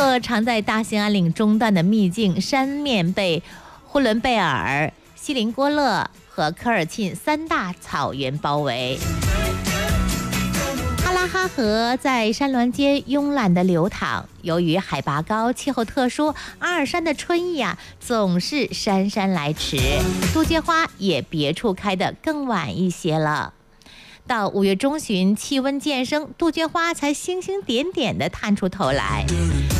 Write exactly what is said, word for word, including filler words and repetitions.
座藏在大兴安岭中段的秘境山面被呼伦贝尔、锡林郭勒和科尔沁三大草原包围。哈拉哈河在山峦间慵懒地流淌，由于海拔高、气候特殊，阿尔山的春意啊总是姗姗来迟，杜鹃花也别处开得更晚一些了。到五月中旬，气温渐升，杜鹃花才星星点点地探出头来。